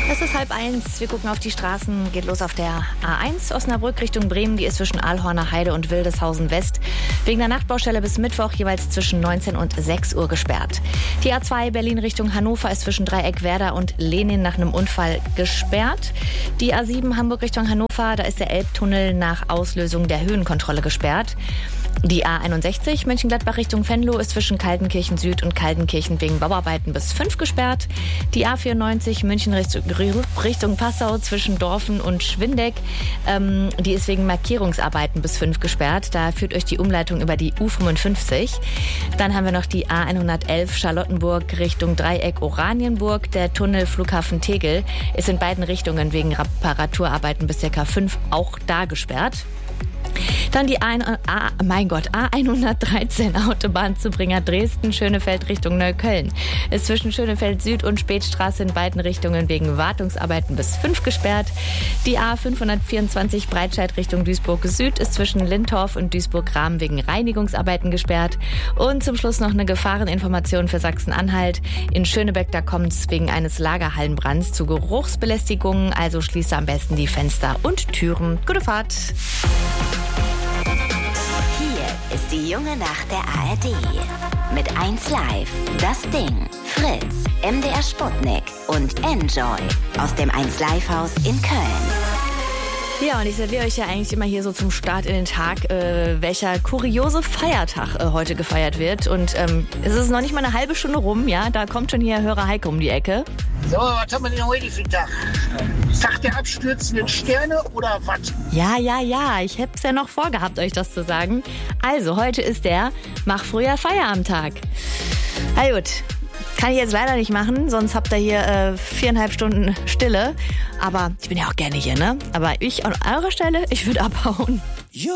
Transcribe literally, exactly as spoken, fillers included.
Es ist halb eins. Wir gucken auf die Straßen. Geht los auf der A eins Osnabrück Richtung Bremen. Die ist zwischen Aalhorner Heide und Wildeshausen West wegen der Nachtbaustelle bis Mittwoch jeweils zwischen neunzehn und sechs Uhr gesperrt. Die A zwei Berlin Richtung Hannover ist zwischen Dreieckwerder und Lenin nach einem Unfall gesperrt. Die A sieben Hamburg Richtung Hannover, da ist der Elbtunnel nach Auslösung der Höhenkontrolle gesperrt. Die A einundsechzig Mönchengladbach Richtung Venlo ist zwischen Kaltenkirchen Süd und Kaltenkirchen wegen Bauarbeiten bis fünf gesperrt. Die A vierundneunzig München Richtung Passau zwischen Dorfen und Schwindeck, ähm, die ist wegen Markierungsarbeiten bis fünf gesperrt. Da führt euch die Umleitung über die U fünfundfünfzig. Dann haben wir noch die A hundertelf Charlottenburg Richtung Dreieck Oranienburg. Der Tunnel Flughafen Tegel ist in beiden Richtungen wegen Reparaturarbeiten bis ca. fünf auch da gesperrt. Dann die A, A, mein Gott, A hundertdreizehn Autobahnzubringer Dresden-Schönefeld Richtung Neukölln ist zwischen Schönefeld Süd und Spätstraße in beiden Richtungen wegen Wartungsarbeiten bis fünf gesperrt. Die A fünfhundertvierundzwanzig Breitscheid Richtung Duisburg Süd ist zwischen Lintorf und Duisburg-Rahm wegen Reinigungsarbeiten gesperrt. Und zum Schluss noch eine Gefahreninformation für Sachsen-Anhalt. In Schönebeck, da kommt es wegen eines Lagerhallenbrands zu Geruchsbelästigungen, also schließe am besten die Fenster und Türen. Gute Fahrt! Ist die junge Nacht der A R D. Mit eins Live, Das Ding, Fritz, M D R Sputnik und Enjoy aus dem eins Live Haus in Köln. Ja, und ich serviere euch ja eigentlich immer hier so zum Start in den Tag, äh, welcher kuriose Feiertag äh, heute gefeiert wird. Und ähm, es ist noch nicht mal eine halbe Stunde rum, ja, da kommt schon hier Hörer Heike um die Ecke. So, was haben wir denn heute für einen Tag? Tag der abstürzenden Sterne oder was? Ja, ja, ja, ich hab's ja noch vorgehabt, euch das zu sagen. Also, heute ist der Mach früher Feierabendtag. Na gut, kann ich jetzt leider nicht machen, sonst habt ihr hier äh, viereinhalb Stunden Stille. Aber ich bin ja auch gerne hier, ne? Aber ich an eurer Stelle, ich würde abhauen.